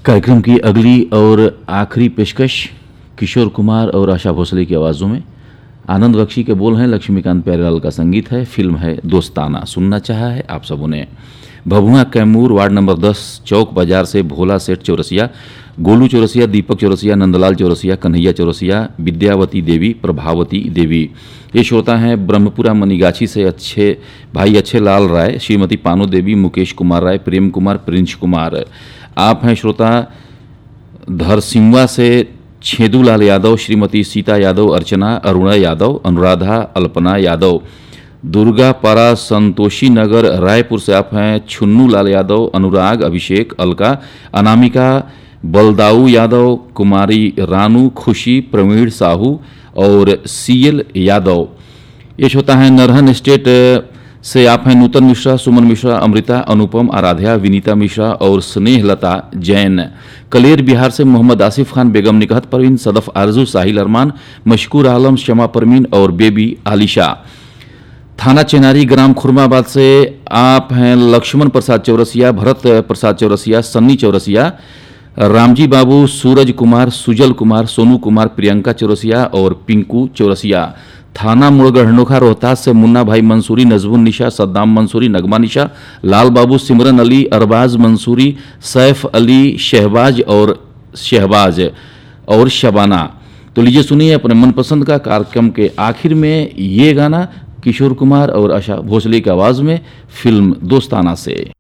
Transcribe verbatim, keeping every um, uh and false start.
कार्यक्रम की अगली और आखिरी पेशकश किशोर कुमार और आशा भोसले की आवाज़ों में। आनंद बख्शी के बोल हैं, लक्ष्मीकांत प्यारेलाल का संगीत है। फिल्म है दोस्ताना। सुनना चाहा है आप सबों ने। भभुआ कैमूर वार्ड नंबर दस चौक बाजार से भोला सेठ चौरसिया, गोलू चौरसिया, दीपक चौरसिया, नंदलाल चौरसिया, कन्हैया चौरसिया, विद्यावती देवी, प्रभावती देवी। ये श्रोता हैं ब्रह्मपुरा मनीगाछी से अच्छे भाई अच्छे लाल राय, श्रीमती पानो देवी, मुकेश कुमार राय, प्रेम कुमार, प्रिंस कुमार। आप हैं श्रोता धरसिंवा से छेदूलाल यादव, श्रीमती सीता यादव, अर्चना, अरुणा यादव, अनुराधा, अल्पना यादव। दुर्गापारा संतोषी नगर रायपुर से आप हैं छुन्नू लाल यादव, अनुराग, अभिषेक, अलका, अनामिका, बलदाऊ यादव, कुमारी रानू, खुशी, प्रवीण साहू और सीएल यादव। ये होता है नरहन स्टेट से आप हैं नूतन मिश्रा, सुमन मिश्रा, अमृता, अनुपम, आराध्या, विनीता मिश्रा और स्नेहलता जैन। कलेर बिहार से मोहम्मद आसिफ खान, बेगम निकहत परवीन, सदफ आरजू, साहिल अरमान, मशकूर आलम, शमा परवीन और बेबी आलिशा। थाना चेनारी ग्राम खुरमाबाद से आप हैं लक्ष्मण प्रसाद चौरसिया, भरत प्रसाद चौरसिया, सन्नी चौरसिया, रामजी बाबू, सूरज कुमार, सुजल कुमार, सोनू कुमार, प्रियंका चौरसिया और पिंकू चौरसिया। थाना मुड़गढ़ नोखा रोहतास से मुन्ना भाई मंसूरी, नजमुन निशा, सद्दाम मंसूरी, नगमा निशा, लाल बाबू, सिमरन अली, अरबाज मंसूरी, सैफ अली, शहबाज और शहबाज और शबाना। तो लीजिए सुनिए अपने मनपसंद का कार्यक्रम के आखिर में ये गाना किशोर कुमार और आशा भोसले की आवाज़ में, फिल्म दोस्ताना से।